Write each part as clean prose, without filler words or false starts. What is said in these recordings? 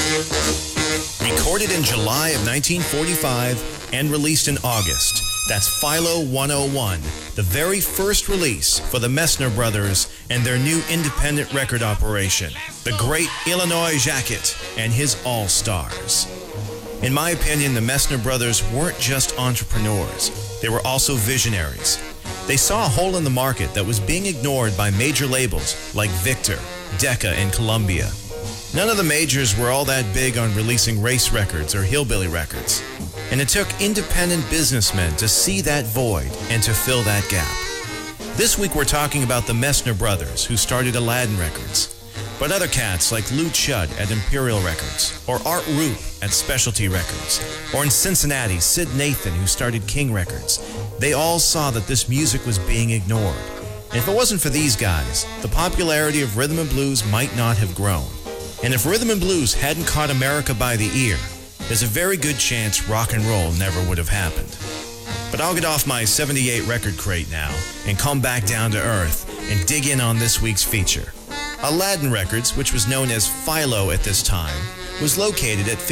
Recorded in July of 1945 and released in August, that's Philo 101, the very first release for the Messner Brothers and their new independent record operation, the great Illinois Jacquet and his All-Stars. In my opinion, the Messner Brothers weren't just entrepreneurs, they were also visionaries. They saw a hole in the market that was being ignored by major labels like Victor, Decca, and Columbia. None of the majors were all that big on releasing race records or hillbilly records. And it took independent businessmen to see that void and to fill that gap. This week we're talking about the Messner Brothers, who started Aladdin Records. But other cats like Lou Chudd at Imperial Records, or Art Roop at Specialty Records, or in Cincinnati, Sid Nathan, who started King Records, they all saw that this music was being ignored. And if it wasn't for these guys, the popularity of rhythm and blues might not have grown. And if rhythm and blues hadn't caught America by the ear, there's a very good chance rock and roll never would have happened. But I'll get off my 78 record crate now and come back down to earth and dig in on this week's feature. Aladdin Records, which was known as Philo at this time, was located at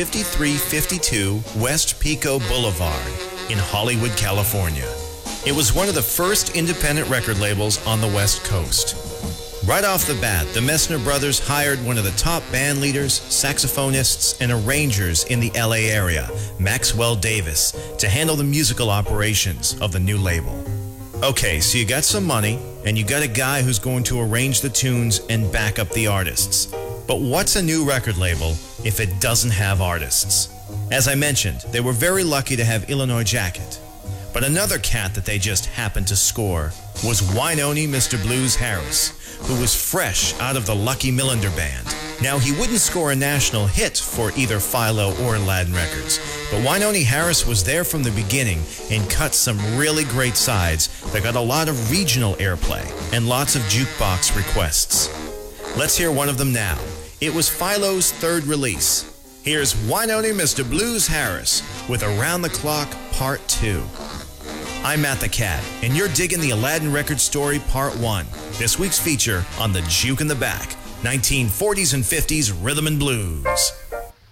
5352 West Pico Boulevard in Hollywood, California. It was one of the first independent record labels on the West Coast. Right off the bat, the Messner Brothers hired one of the top band leaders, saxophonists, and arrangers in the LA area, Maxwell Davis, to handle the musical operations of the new label. Okay, so you got some money, and you got a guy who's going to arrange the tunes and back up the artists. But what's a new record label if it doesn't have artists? As I mentioned, they were very lucky to have Illinois Jacquet. But another cat that they just happened to score was Wynonie Mr. Blues Harris, who was fresh out of the Lucky Millinder Band. Now, he wouldn't score a national hit for either Philo or Aladdin Records, but Wynonie Harris was there from the beginning and cut some really great sides that got a lot of regional airplay and lots of jukebox requests. Let's hear one of them now. It was Philo's third release. Here's Wynonie Mr. Blues Harris with Around the Clock Part 2. I'm Matt the Cat, and you're digging the Aladdin Record Story Part 1, this week's feature on the Juke in the Back, 1940s and 50s Rhythm and Blues.